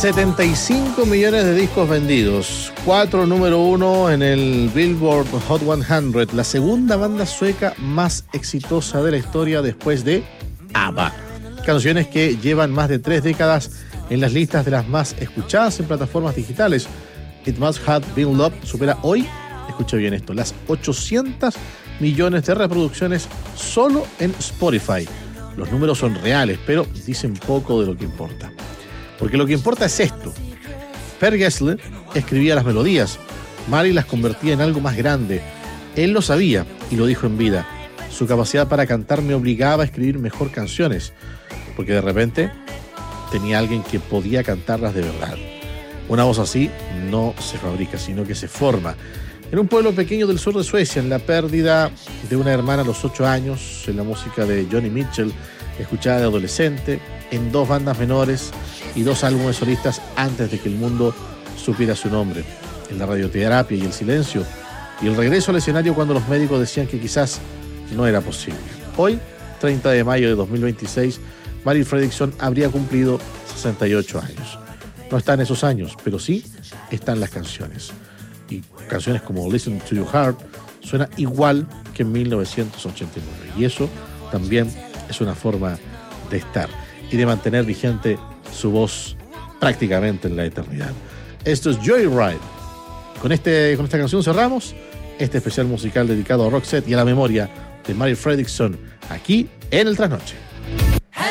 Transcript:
75 millones de discos vendidos, 4 número 1 en el Billboard Hot 100, la segunda banda sueca más exitosa de la historia después de ABBA. Canciones que llevan más de 3 décadas en las listas de las más escuchadas en plataformas digitales. It Must Have Been Love supera hoy, escucha bien esto, las 800 millones de reproducciones solo en Spotify. Los números son reales, pero dicen poco de lo que importa. Porque lo que importa es esto. Per Gessle escribía las melodías, Mari las convertía en algo más grande. Él lo sabía y lo dijo en vida. Su capacidad para cantar me obligaba a escribir mejor canciones, porque de repente tenía alguien que podía cantarlas de verdad. Una voz así no se fabrica, sino que se forma. En un pueblo pequeño del sur de Suecia, en la pérdida de una hermana a los 8 años, en la música de Johnny Mitchell, escuchada de adolescente, en 2 bandas menores y 2 álbumes solistas antes de que el mundo supiera su nombre, en la radioterapia y el silencio, y el regreso al escenario cuando los médicos decían que quizás no era posible. Hoy, 30 de mayo de 2026, Mari Fredriksson habría cumplido 68 años. No está en esos años, pero sí están las canciones. Y canciones como Listen to Your Heart suena igual que en 1989. Y eso también es una forma de estar y de mantener vigente su voz prácticamente en la eternidad. Esto es Joyride. Con esta canción cerramos este especial musical dedicado a Roxette y a la memoria de Mari Fredriksson aquí en el Trasnoche.